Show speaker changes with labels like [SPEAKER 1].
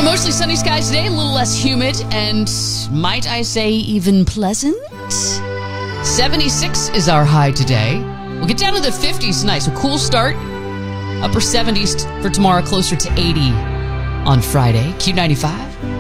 [SPEAKER 1] Mostly sunny skies today, a little less humid, and might I say even pleasant? 76 is our high today. We'll get down to the 50s tonight, so cool start. Upper 70s for tomorrow, closer to 80 on Friday. Q95.